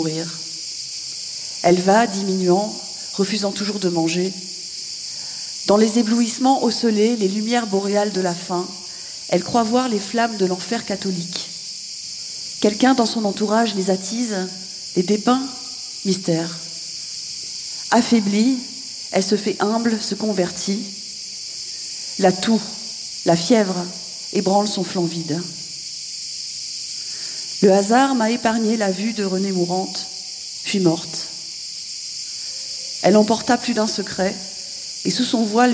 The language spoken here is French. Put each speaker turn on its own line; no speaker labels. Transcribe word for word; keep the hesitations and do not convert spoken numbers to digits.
mourir. Elle va, diminuant, refusant toujours de manger. Dans les éblouissements ocellés, les lumières boréales de la faim, elle croit voir les flammes de l'enfer catholique. Quelqu'un dans son entourage les attise, les dépeint, mystère. Affaiblie, elle se fait humble, se convertit. La toux, la fièvre, ébranle son flanc vide. Le hasard m'a épargné la vue de Renée mourante, puis morte. Elle emporta plus d'un secret, et sous son voile